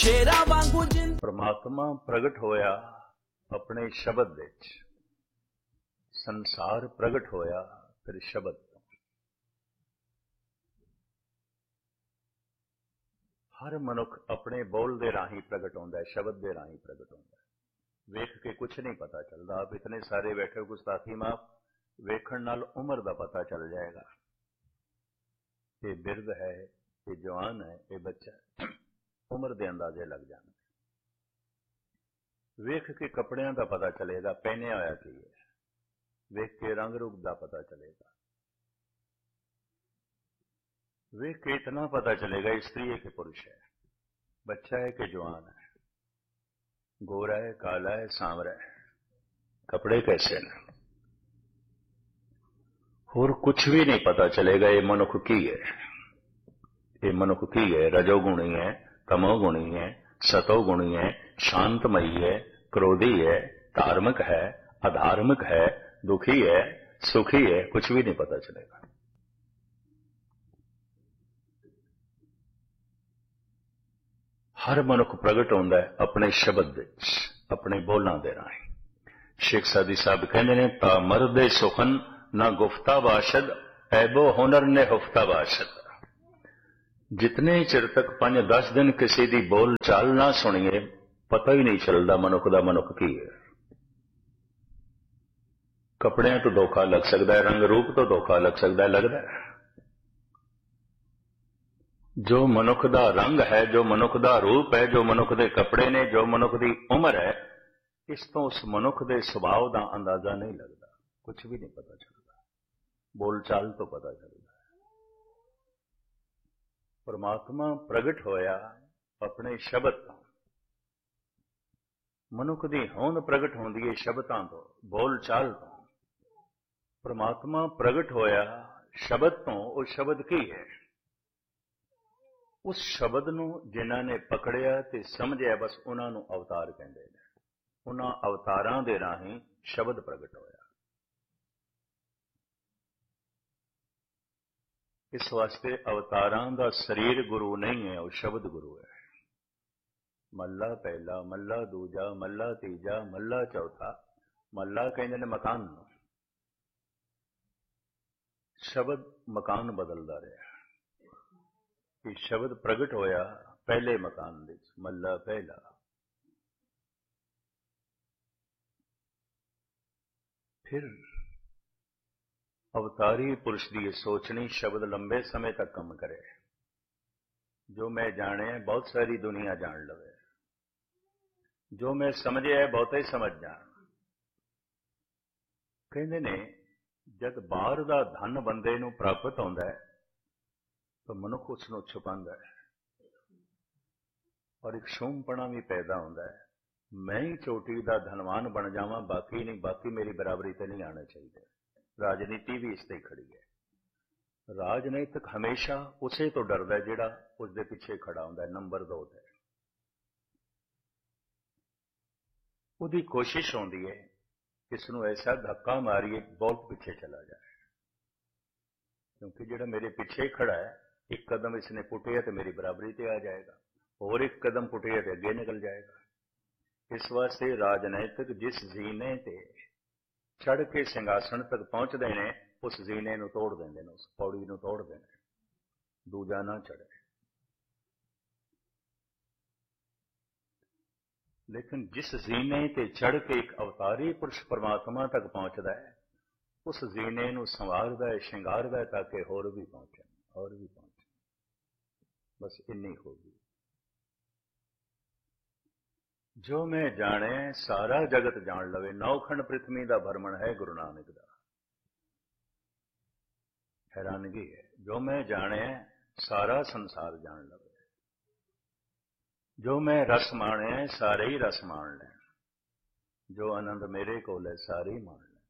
शेरा वांगू जिंद परमात्मा प्रगट होया अपने शब्द विच, संसार प्रगट होया फिर शब्द तो। हर मनुख अपने बोल दे राही प्रगट होंदा है, शब्द दे राही प्रगट होंदा है। वेख के कुछ नहीं पता चलता। आप इतने सारे बैठे गुस्ताखी माफ, वेखण नाल उम्र दा पता चल जाएगा। ये बिरध है, ये जवान है, ये बच्चा है, उम्र दे अंदाजे लग जाने। वेख के कपड़ियां का पता चलेगा पहने होया की है, वेख के रंग रूप का पता चलेगा, वेख के इतना पता चलेगा स्त्री है कि पुरुष है, बच्चा है कि जवान है, गोरा है, काला है, सांवरा है, कपड़े कैसे हैं, और कुछ भी नहीं पता चलेगा ये मनुख की है। ये मनुख की है, रजोगुणी है, तमोगुणी है, सतोगुणी है, शांतमयी है, क्रोधी है, धार्मिक है, अधार्मिक है, दुखी है, सुखी है, कुछ भी नहीं पता चलेगा। हर मनुख प्रगट होंदा है अपने शब्द विच, अपने बोलां दे राही। शेख सादी साहब कहंदे ने, ता मर्दे सुखन ना गुफ्ता बाशद, ऐबो हुनर ने हुफ्ता बाशद। जितने चिर तक 5-10 दिन किसी दी बोल चाल ना सुनिए, पता ही नहीं चलता मनुख दा मनुख की है। कपड़ियां तो धोखा लग सकता है, रंग रूप तो धोखा लग सकता है, लगता है। जो मनुख दा रंग है, जो मनुख दा रूप है, जो मनुख दे कपड़े ने, जो मनुख दी उम्र है, इस तो उस मनुख दे सुभाव दा अंदाजा नहीं लगता, कुछ भी नहीं पता चलता। बोल चाल तो पता चलता। परमात्मा प्रगट होया अपने शब्द तो। मनुख दी होंद प्रगट होंदी है शब्दां तो, बोल चाल तो। परमात्मा प्रगट होया शब्द तो, उस शब्द की है। उस शब्द नूं जिन्हां ने पकड़िया ते समझिया, बस उन्हां नूं अवतार कहंदे ने। उन्हां अवतारां दे राहीं शब्द प्रगट होया। इस वास्ते अवतारां दा शरीर गुरु नहीं है, वो शब्द गुरु है। मल्ला पहला, मल्ला दूजा, मल्ला तीजा, मल्ला चौथा। मल्ला कहंदे ने मकान नूं। शब्द मकान बदलदा रहा कि शब्द प्रगट होया पहले मकान विच, मल्ला पहला। फिर अवतारी पुरुष की सोचनी शब्द लंबे समय तक कम करे। जो मैं जाने बहुत सारी दुनिया जान लवे, जो मैं समझे है बहुत ही समझ जान। कहते ने जब बाहर का धन बंदे नूं प्राप्त होंदा है तो मनुख उसनूं छुपांदा है और एक शूमपना भी पैदा होंदा है। मैं ही चोटी का धनवान बन जावां, बाकी नहीं, बाकी मेरी बराबरी ते नहीं आना चाहिए। राजनीति भी इस ते खड़ी है। राजनीतिक हमेशा उसे तो डरदा है जिहड़ा उसदे पिछे खड़ा होंदा है, नंबर 2 ते। उहदी कोशिश होंदी है इसनूं ऐसा धक्का मारिए बहुत पीछे चला जाए, क्योंकि जिहड़ा मेरे पीछे खड़ा है एक कदम इसने पुटिया तो मेरी बराबरी ते आ जाएगा, और एक कदम पुटिया तो अगे निकल जाएगा। इस वास्ते राजनैतिक जिस जीने ते चढ़ के सिंघासन तक पहुंचते हैं, उस जीने नूं तोड़ देंदे ने, उस पौड़ी नूं तोड़ देंदे ने, दूजा ना चढ़े। लेकिन जिस जीने ते चढ़ के एक अवतारी पुरुष परमात्मा तक पहुंचता है, उस जीने नूं संवारदा है, श्रृंगारदा है, ताकि होर भी पहुंचे, और भी पहुंचे। बस इन्नी होगी। जो मैं जाने सारा जगत जान लवे, नौखंड पृथ्वी का भ्रमण है गुरु नानक का। हैरानगी है, जो मैं जाने सारा संसार जान लवे, जो मैं रस माणे सारे ही रस मान लें, जो आनंद मेरे को ले सारे ही मान लें।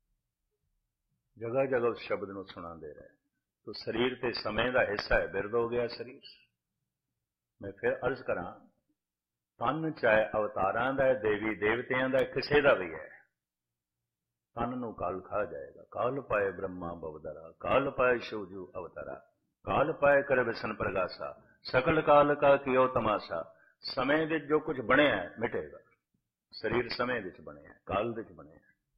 जगह जगह उस शब्द नूं सुणांदे रहे। तो शरीर ते समय का हिस्सा है, बिरद हो गया शरीर। मैं फिर अर्ज करा, तन चाहे अवतारां दा है, देवी देवतियां दा, किसे दा भी है, तन नूं काल खा जाएगा। काल पाए ब्रह्मा बवदरा, काल पाए शिवजू अवतारा, काल पाए कर विसन प्रगासा, सकल काल का कियो तमाशा, ਸਮੇਂ ਦੇ ਜੋ ਕੁਝ ਬਣਿਆ ਮਿਟੇਗਾ। ਸਰੀਰ ਸਮੇਂ ਵਿੱਚ ਬਣਿਆ, ਕਾਲ ਵਿੱਚ ਬਣਿਆ।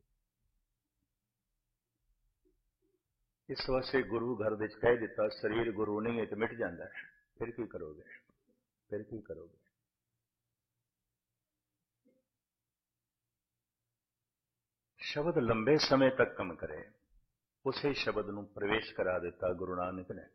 ਇਸ ਵਾਸਤੇ ਗੁਰੂ ਘਰ ਵਿੱਚ ਕਹਿ ਦਿੱਤਾ, ਸਰੀਰ ਗੁਰੂ ਨਹੀਂ ਹੈ ਤੇ ਮਿਟ ਜਾਂਦਾ ਹੈ। ਫਿਰ ਕੀ ਕਰੋਗੇ? ਫਿਰ ਕੀ ਕਰੋਗੇ? ਸ਼ਬਦ ਲੰਬੇ ਸਮੇਂ ਤੱਕ ਕੰਮ ਕਰੇ, ਉਸੇ ਸ਼ਬਦ ਨੂੰ ਪ੍ਰਵੇਸ਼ ਕਰਾ ਦਿੱਤਾ ਗੁਰੂ ਨਾਨਕ ਨੇ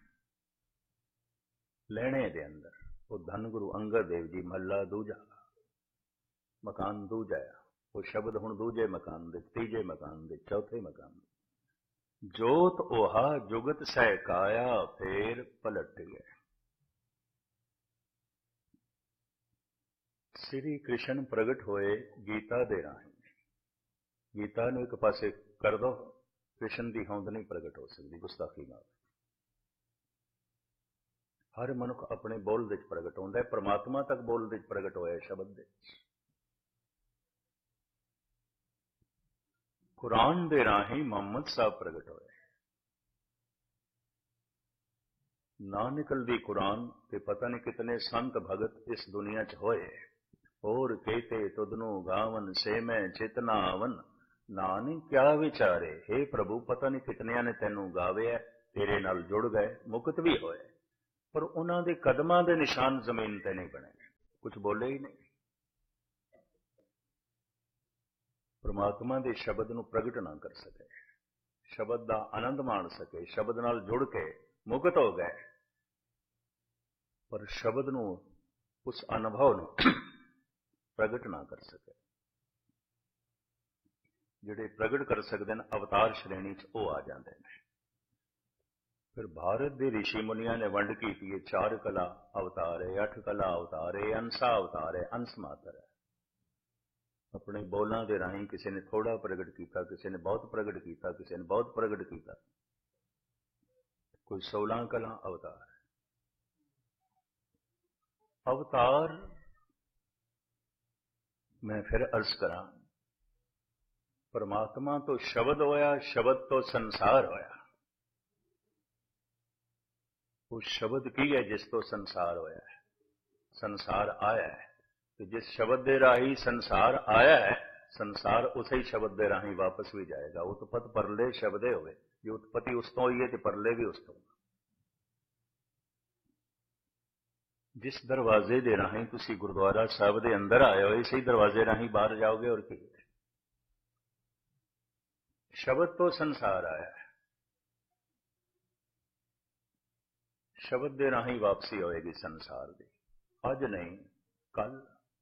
ਲੈਣੇ ਦੇ ਅੰਦਰ। ਉਹ ਧੰਨ ਗੁਰੂ ਅੰਗਦ ਦੇਵ ਜੀ, ਮਹੱਲਾ ਦੂਜਾ, ਮਕਾਨ ਦੂਜਾ। ਉਹ ਸ਼ਬਦ ਹੁਣ ਦੂਜੇ ਮਕਾਨ ਦੇ, ਤੀਜੇ ਮਕਾਨ ਦੇ, ਚੌਥੇ ਮਕਾਨ ਦੇ। ਜੋਤ 오ਹਾ ਜੁਗਤ ਸਹਿ ਕਾਇਆ, ਫੇਰ ਪਲਟ ਗਿਆ। ਸ੍ਰੀ ਕ੍ਰਿਸ਼ਨ ਪ੍ਰਗਟ ਹੋਏ ਗੀਤਾ ਦੇ ਰਾਹੀਂ। ਗੀਤਾ ਨੂੰ ਇੱਕ ਪਾਸੇ ਕਰ ਦੋ, ਕ੍ਰਿਸ਼ਨ ਦੀ ਹੋਂਦ ਨਹੀਂ ਪ੍ਰਗਟ ਹੋ ਸਕਦੀ, ਗੁਸਤਾਖੀ ਨਾਲ। ਹਰ ਮਨੁੱਖ ਆਪਣੇ ਬੋਲ ਵਿੱਚ ਪ੍ਰਗਟ ਹੁੰਦਾ ਹੈ, ਪਰਮਾਤਮਾ ਤੱਕ ਬੋਲ ਵਿੱਚ ਪ੍ਰਗਟ ਹੋਇਆ ਸ਼ਬਦ ਦੇ। ਕੁਰਾਨ ਦੇ ਰਾਹੀਂ ਮੁਹੰਮਦ ਸਾਹਿਬ ਪ੍ਰਗਟ ਹੋਏ। ਨਾ ਨਿਕਲਦੀ ਕੁਰਾਨ ਤੇ ਪਤਾ ਨਹੀਂ ਕਿਤਨੇ ਸੰਤ ਭਗਤ ਇਸ ਦੁਨੀਆ 'ਚ ਹੋਏ। ਹੋਰ ਕਹਤੇ ਤੁਧਨੂੰ ਗਾਵਨ ਸੇ ਮੈਂ ਚੇਤਨਾ ਆਵਨ, ਨਾਨਕ ਕਿਆ ਵਿਚਾਰੇ। हे ਪ੍ਰਭੂ, ਪਤਾ ਨਹੀਂ ਕਿਤਨਿਆਂ ਨੇ ਤੈਨੂੰ ਗਾਵਿਆ, ਤੇਰੇ ਨਾਲ ਜੁੜ ਗਏ, ਮੁਕਤ ਵੀ ਹੋਏ, ਪਰ ਉਹਨਾਂ ਦੇ ਕਦਮਾਂ ਦੇ ਨਿਸ਼ਾਨ ਜ਼ਮੀਨ ਤੇ ਨਹੀਂ ਬਣੇ, ਕੁਝ ਬੋਲੇ ਹੀ ਨਹੀਂ। ਪਰਮਾਤਮਾ ਦੇ ਸ਼ਬਦ ਨੂੰ ਪ੍ਰਗਟ ਨਾ ਕਰ ਸਕੇ, ਸ਼ਬਦ ਦਾ ਆਨੰਦ ਮਾਣ ਸਕੇ, ਸ਼ਬਦ ਨਾਲ ਜੁੜ ਕੇ ਮੁਕਤ ਹੋ ਗਏ, ਪਰ ਸ਼ਬਦ ਨੂੰ, ਉਸ ਅਨੁਭਵ ਨੂੰ ਪ੍ਰਗਟ ਨਾ ਕਰ ਸਕੇ। ਜਿਹੜੇ ਪ੍ਰਗਟ ਕਰ ਸਕਦੇ ਨੇ ਅਵਤਾਰ ਸ਼੍ਰੇਣੀ 'ਚ, ਉਹ ਆ ਜਾਂਦੇ ਨੇ। ਫਿਰ ਭਾਰਤ ਦੇ ਰਿਸ਼ੀ ਮੁਨੀਆਂ ਨੇ ਵੰਡ ਕੀਤੀ ਹੈ, 4 ਕਲਾ ਅਵਤਾਰ ਹੈ, 8 ਕਲਾ ਅਵਤਾਰ ਹੈ, ਅੰਸਾ ਅਵਤਾਰ ਹੈ, ਅੰਸ ਮਾਤਰ ਹੈ। ਆਪਣੇ ਬੋਲਾਂ ਦੇ ਰਾਹੀਂ ਕਿਸੇ ਨੇ ਥੋੜਾ ਪ੍ਰਗਟ ਕੀਤਾ, ਕਿਸੇ ਨੇ ਬਹੁਤ ਪ੍ਰਗਟ ਕੀਤਾ, ਕਿਸੇ ਨੇ ਬਹੁਤ ਪ੍ਰਗਟ ਕੀਤਾ। ਕੋਈ 16 ਕਲਾ ਅਵਤਾਰ। ਅਵਤਾਰ, ਮੈਂ ਫਿਰ ਅਰਜ਼ ਕਰਾਂ, ਪਰਮਾਤਮਾ ਤੋਂ ਸ਼ਬਦ ਹੋਇਆ, ਸ਼ਬਦ ਤੋਂ ਸੰਸਾਰ ਹੋਇਆ। ਉਹ ਸ਼ਬਦ ਕੀ ਹੈ ਜਿਸ ਤੋਂ ਸੰਸਾਰ ਹੋਇਆ ਹੈ, ਸੰਸਾਰ ਆਇਆ ਹੈ। ਤੇ ਜਿਸ ਸ਼ਬਦ ਦੇ ਰਾਹੀਂ ਸੰਸਾਰ ਆਇਆ ਹੈ, ਸੰਸਾਰ ਉਸੇ ਹੀ ਸ਼ਬਦ ਦੇ ਰਾਹੀਂ ਵਾਪਸ ਵੀ ਜਾਏਗਾ। ਉਤਪਤ ਪਰਲੇ ਸ਼ਬਦੇ ਹੋਵੇ, ਜੇ ਉਤਪਤੀ ਉਸ ਤੋਂ ਹੋਈ ਹੈ ਤੇ ਪਰਲੇ ਵੀ ਉਸ ਤੋਂ। ਜਿਸ ਦਰਵਾਜ਼ੇ ਦੇ ਰਾਹੀਂ ਤੁਸੀਂ ਗੁਰਦੁਆਰਾ ਸਾਹਿਬ ਦੇ ਅੰਦਰ ਆਏ ਹੋ, ਇਸੇ ਦਰਵਾਜ਼ੇ ਰਾਹੀਂ ਬਾਹਰ ਜਾਓਗੇ। ਔਰ ਕੀ? ਸ਼ਬਦ ਤੋਂ ਸੰਸਾਰ ਆਇਆ ਹੈ, ਸ਼ਬਦ ਦੇ ਰਾਹੀਂ ਵਾਪਸੀ ਹੋਏਗੀ ਸੰਸਾਰ ਦੀ। ਅੱਜ ਨਹੀਂ, ਕੱਲ,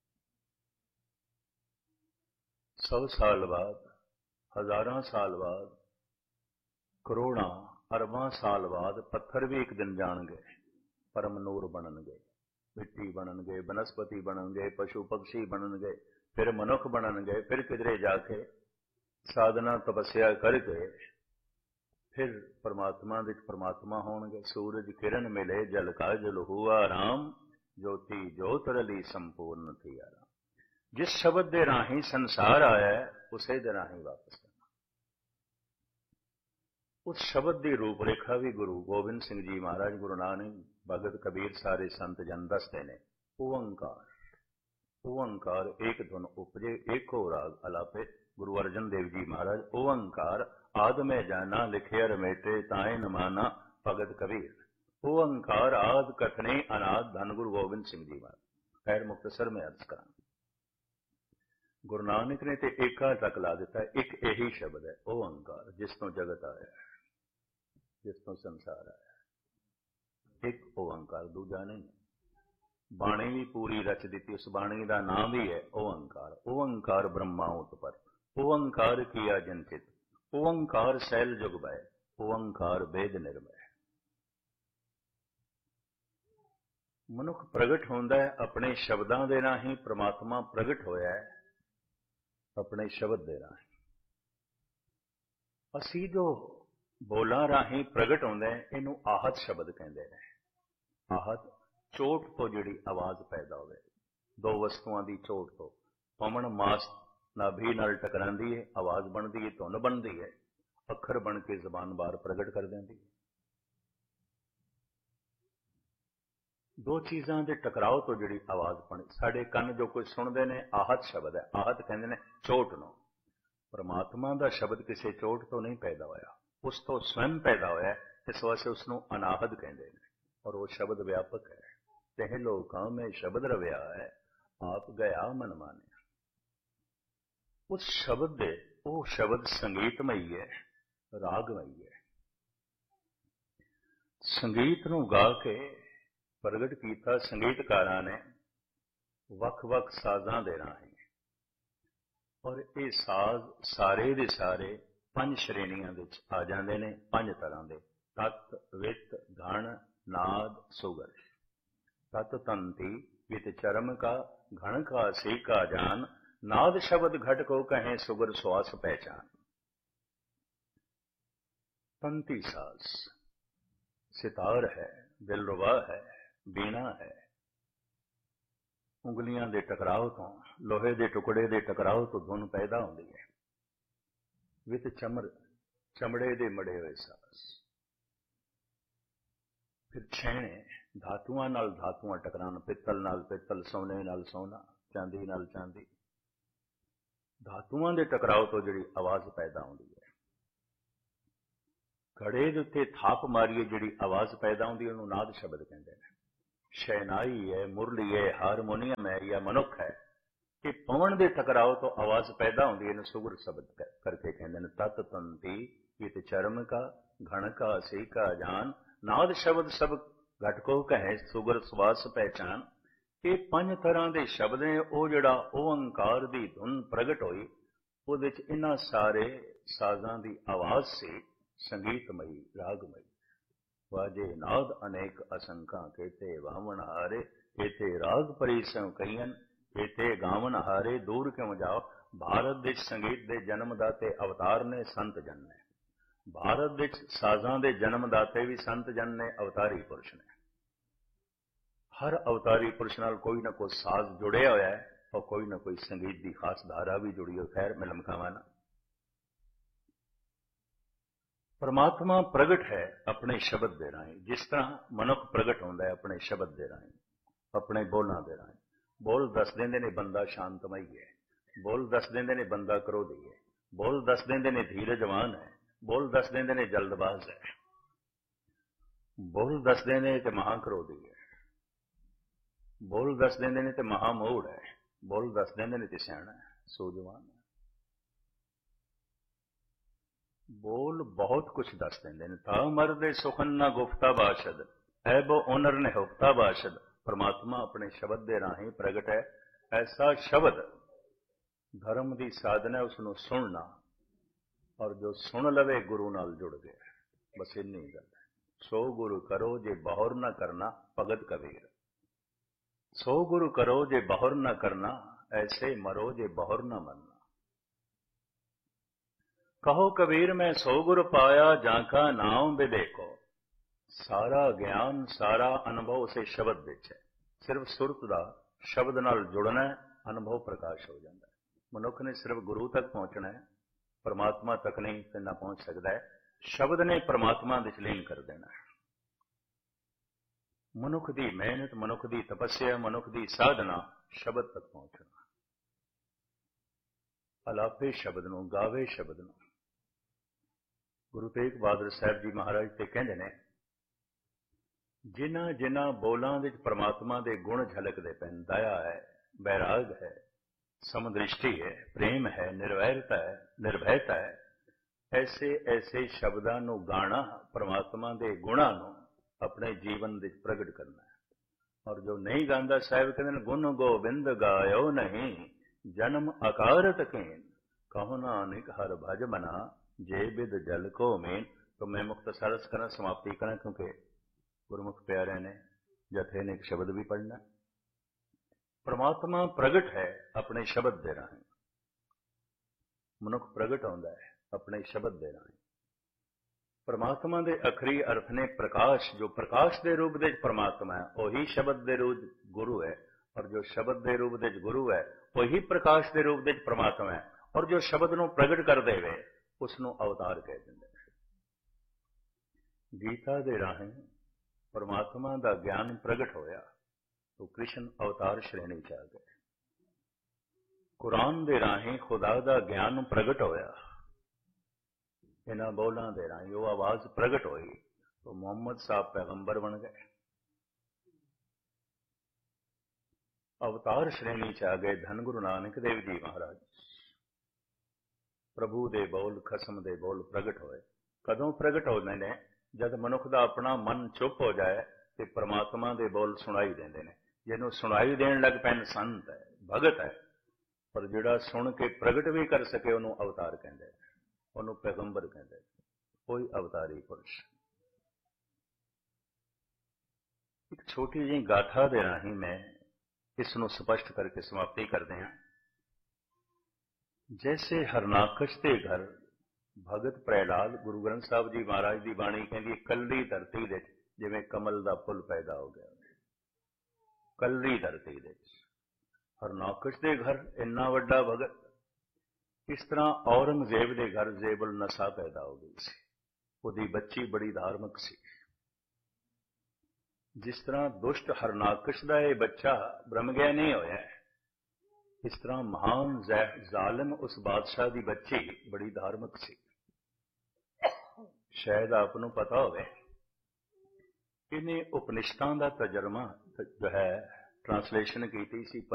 100 ਸਾਲ ਬਾਅਦ, ਹਜ਼ਾਰਾਂ ਸਾਲ ਬਾਅਦ, ਕਰੋੜਾਂ ਅਰਬਾਂ ਸਾਲ ਬਾਅਦ ਪੱਥਰ ਵੀ ਇੱਕ ਦਿਨ ਜਾਣਗੇ, ਪਰਮ ਨੂਰ ਬਣਨਗੇ, ਮਿੱਟੀ ਬਣਨਗੇ, ਬਨਸਪਤੀ ਬਣਨਗੇ, ਪਸ਼ੂ ਪਕਸ਼ੀ ਬਣਨਗੇ, ਫਿਰ ਮਨੁੱਖ ਬਣਨਗੇ, ਫਿਰ ਕਿਧਰੇ ਜਾ ਕੇ ਸਾਧਨਾ ਤਪੱਸਿਆ ਕਰਕੇ ਫਿਰ ਪਰਮਾਤਮਾ ਵਿੱਚ ਪਰਮਾਤਮਾ ਹੋਣਗੇ। ਸੂਰਜ ਕਿਰਨ ਮਿਲੇ ਜਲ ਕਾ ਜਲ ਹੁਆ ਰਾਮ, ਜੋਤੀ ਜੋਤ ਰਲੀ ਸੰਪੂਰਨ ਥੀ ਆਰਾਮ। ਜਿਸ ਸ਼ਬਦ ਦੇ ਰਾਹੀਂ ਸੰਸਾਰ ਆਇਆ, ਉਸੇ ਦੇ ਰਾਹੀਂ ਵਾਪਸ ਆਣਾ। ਉਸ ਸ਼ਬਦ ਦੀ ਰੂਪ ਰੇਖਾ ਵੀ ਗੁਰੂ ਗੋਬਿੰਦ ਸਿੰਘ ਜੀ ਮਹਾਰਾਜ, ਗੁਰੂ ਨਾਨਕ, ਭਗਤ ਕਬੀਰ, ਸਾਰੇ ਸੰਤ ਜਨ ਦੱਸਦੇ ਨੇ। ਓੰਕਾਰ, ਓੰਕਾਰ ਏਕ ਧੁਨ ਉਪਜੇ, ਏਕੋ ਰਾਗ ਅਲਾਪੇ। ਗੁਰੂ ਅਰਜਨ ਦੇਵ ਜੀ ਮਹਾਰਾਜ, ਓੰਕਾਰ ਆਦ ਮੈਂ ਜਾਣਾ, ਲਿਖਿਆ ਰਮੇਟੇ ਤਾਏ ਨਮਾਨਾ, ਭਗਤ ਕਬੀਰ। ਓੰਕਾਰ ਆਦ ਕਥਨੇ ਅਨਾਦ, ਧੰਨ ਗੁਰੂ ਗੋਬਿੰਦ ਸਿੰਘ ਜੀ ਮਹਾਰਾਜ। ਖੈਰ ਮੁਖਤਸਰ ਮੈਂ ਅਰਜ਼ ਕਰਾਂ, ਗੁਰੂ ਨਾਨਕ ਨੇ ਤੇ ਏਕਾ ਤੱਕ ਲਾ ਦਿੱਤਾ। ਇੱਕ ਇਹੀ ਸ਼ਬਦ ਹੈ ਓੰਕਾਰ, ਜਿਸ ਤੋਂ ਜਗਤ ਆਇਆ, ਜਿਸ ਤੋਂ ਸੰਸਾਰ ਆਇਆ। ਇੱਕ ਓੰਕਾਰ, ਦੂਜਾ ਨਹੀਂ। ਬਾਣੀ ਵੀ ਪੂਰੀ ਰਚ ਦਿੱਤੀ, ਉਸ ਬਾਣੀ ਦਾ ਨਾਮ ਵੀ ਹੈ ਓੰਕਾਰ। ਓੰਕਾਰ ਬ੍ਰਹਮਾ ਉਤਪਰ, ਓੰਕਾਰ ਕੀਆ ਜਨਚਿਤ, ਓੰਕਾਰ ਸੈਲ ਜੁਗ ਬੈ, ਓੰਕਾਰ ਵੇਦ ਨਿਰਮੈ। ਮਨੁੱਖ ਪ੍ਰਗਟ ਹੁੰਦਾ ਹੈ ਆਪਣੇ ਸ਼ਬਦਾਂ ਦੇ ਰਾਹੀਂ। ਪ੍ਰਮਾਤਮਾ ਪ੍ਰਗਟ ਹੋਇਆ ਹੈ ਆਪਣੇ ਸ਼ਬਦ ਦੇ ਰਾਹੀਂ। ਅਸੀਂ ਜੋ ਬੋਲਾਂ ਰਾਹੀਂ ਪ੍ਰਗਟ ਹੁੰਦੇ ਨੇ, ਇਹਨੂੰ ਆਹਤ ਸ਼ਬਦ ਕਹਿੰਦੇ ਨੇ। ਆਹਤ, ਚੋਟ ਤੋਂ ਜਿਹੜੀ ਆਵਾਜ਼ ਪੈਦਾ ਹੋਵੇ, ਦੋ ਵਸਤੂਆਂ ਦੀ ਚੋਟ ਤੋਂ। ਪਵਨ ਮਾਸ ਨਾਭੀ ਨਾਲ ਟਕਰਾਂਦੀ ਹੈ, ਆਵਾਜ਼ ਬਣਦੀ ਹੈ, ਧੁਨ ਬਣਦੀ ਹੈ, ਅੱਖਰ ਬਣ ਕੇ ਜ਼ਬਾਨ ਬਾਹਰ ਪ੍ਰਗਟ ਕਰ ਦਿੰਦੀ ਹੈ। दो चीज़ों के टकराव तो जिहड़ी आवाज़ बनी, साडे कंन जो कुछ सुनते हैं आहत शब्द है, आहत कहते हैं चोट नूं। परमात्मा का शब्द किसी चोट तो नहीं पैदा होया, उस तो स्वयं पैदा होया, इस वास्ते उसनूं अनाहत कहते हैं। और वो शब्द व्यापक है। तेह लोकां में शब्द रविया है, आप गया मन माने। उस शब्द दे वो शब्द संगीतमई है, रागमई है। संगीत नूं गा के प्रगट किया संगीतकारां ने वख-वख साजां दे राहें। और ये साज सारे दे सारे पंज श्रेणियां विच आ जांदे ने, पंज तरह के तत्, वित, घण, नाद, सुगर। तत् तंती वित चरम का, घण का सी का जान, नाद शब्द घट को कहें, सुगर श्वास पहचान। तंती साज सितार है, दिलरुबा है, बीणा है। उंगलियां दे टकराव तो, लोहे दे टुकड़े दे टकराव तो धुन पैदा होती है। वित चमड़े दे मड़े हुए साज। फिर छेणे धातुआं नाल धातुआं टकरान, पित्तल नाल पित्तल, सोने नाल सोना, चांदी नाल चांदी। धातुआं दे टकराव तो जिहड़ी आवाज़ पैदा होती है। घड़े दे उत्ते थाप मारीए जिहड़ी आवाज़ पैदा होती है, उहनूं नाद शब्द कहते हैं। शहनाई है, मुरली है, हारमोनीयम है या मनुख है, कि पवन के टकराव तो आवाज पैदा होती है, सुगर शब्द करके कहते हैं। तत् तंती इत चरम का, घण का सी का जान, नाद शब्द सब घट को कहे, सुगर श्वास पहचान। ये पंज तरह के शब्द ने, वो जिहड़ा ओंकार की धुन प्रगट हुई, उहदे च इन्हां सारे साजां की आवाज से संगीतमई, रागमई। वाजे नाद अनेक असंख्या, केते वामन हारे, केते राग परिसं कईयन, केते गावन हारे, दूर क्यों जाओ। भारत देश संगीत दे जन्मदाते अवतार ने, संत जन ने। भारत देश साजां दे जन्मदाते भी संत जन ने, अवतारी पुरुष ने। हर अवतारी पुरुष नाल कोई ना कोई साज जुड़िया होया है, और कोई ना कोई संगीत की खास धारा भी जुड़ी हो। खैर मैं लमकावा ना। परमात्मा प्रगट है अपने शब्द दे राहें, जिस तरह मनुख प्रगट होंदा है अपने शब्द दे राहें, अपने बोलों दे राहें। बोल दस देंदे ने बंदा शांतमई है, बोल दस देंदे ने बंदा क्रोधी है, बोल दस देंदे ने धीरजवान है, बोल दस देंदे ने जल्दबाज है, बोल दस देंदे ने ते महाक्रोधी है, बोल दस देंदे ने ते महामूढ़ है, बोल दस देंदे ने ते सियाणा है, सूझवान है। बोल बहुत कुछ दस देंदे ने। ता मरदे सुखन ना गुफ्ता बाशद, ऐबो उनर ने हुफ्ता बाशद। परमात्मा अपने शब्द दे राही प्रगट है। ऐसा शब्द धर्म की साधना है, उसनों सुनना, और जो सुन लवे गुरु नाल जुड़ गया। बस इन्नी गल है। सो गुरु करो जे बहुर न करना, भगत कबीर। सो गुरु करो जे बहुर न करना, ऐसे मरो जे बहुर न मरना। कहो कबीर मैं सो गुर पाया, जाका नाम विवेको। सारा ज्ञान सारा अनुभव उसे शब्द विच है। सिर्फ सुरत का शब्द नाल जुड़ना है, अनुभव प्रकाश हो जाता है। मनुख ने सिर्फ गुरु तक पहुंचना है, परमात्मा तक नहीं इतना पहुंच सकता है। शब्द ने परमात्मा विच लीन कर देना है। मनुख की मेहनत, मनुख की तपस्या, मनुख की साधना शब्द तक पहुंचना। अलापे शब्द नूं, गावे शब्द नूं। गुरु तेग बहादुर साहब जी महाराज ते कहंदे ने, जिन्हां जिन्हां बोलां विच परमात्मा दे गुण झलकदे पैन, दया है, बैराग है, समदृष्टि है, प्रेम है, निर्वैरता है, निर्भयता है, ऐसे ऐसे शब्दां नूं गाना, परमात्मा दे गुणां नूं अपने जीवन विच प्रगट करना है। और जो नहीं गांदा, साहिब कहंदे ने, गुण गोबिंद गायो नहीं, जन्म अकारत कीन, कहो नानक हर भज मना, जे बिद जल को मेन। तो मैं मुख्तसर करा, समाप्ति करा, क्योंकि गुरमुख प्यारे ने, जथे ने एक शब्द भी पढ़ना। परमात्मा प्रगट है अपने शब्द दे राहें। मनुख प्रगट होंदा है अपने शब्द दे राहें। परमात्मा दे अखरी अर्थ ने प्रकाश। जो प्रकाश दे रूप दे परमात्मा है, वही शब्द दे रूप गुरु है। और जो शब्द दे रूप दे गुरु है, वही प्रकाश दे रूप दे परमात्मा है। और जो शब्द नूं प्रगट कर देवे, उसनों अवतार कह देंगे। गीता दे राहें परमात्मा का ज्ञान प्रगट होया तो कृष्ण अवतार श्रेणी च आ गए। कुरान दे राही खुदा का ज्ञान प्रगट होया, इन्हां बोलां दे राही वो आवाज प्रगट होई तो मोहम्मद साहब पैगंबर बन गए। अवतार श्रेणी च आ गए धन गुरु नानक देव जी महाराज। प्रभु दे बोल खसम दे बोल प्रगट होए। कदों प्रगट होते हैं? जब मनुख का अपना मन चुप हो जाए तो परमात्मा दे बोल सुनाई देंदे ने। जिन्हों सुनाई देन लग पैन संत है, भगत है, पर जिहड़ा सुन के प्रगट भी कर सके उन्होंने अवतार कहते, उन्होंने पैगंबर कहते, कोई अवतारी पुरुष। एक छोटी जी गाथा दे राही मैं इसनों स्पष्ट करके समाप्ति करते हैं। जैसे हरनाकश के घर भगत प्रहलाद गुरु ग्रंथ साहब जी महाराज की बाणी कहती कल्ली धरती दे जिवें कमल का फुल पैदा हो गया, कल्ली धरती दे हरनाकश के घर इन्ना वड्डा भगत। इस तरह औरंगजेब के घर जेबल नशा पैदा हो गई सी, उहदी बच्ची बड़ी धार्मिक सी। जिस तरह दुष्ट हरनाकश का यह बच्चा ब्रह्मज्ञानी होया है, इस तरह महान जालिम उस बादशाह की बच्ची बड़ी धार्मिक सी। शायद आपको पता होवे इन्हें उपनिषदां का तजर्मा जो है ट्रांसलेशन की सी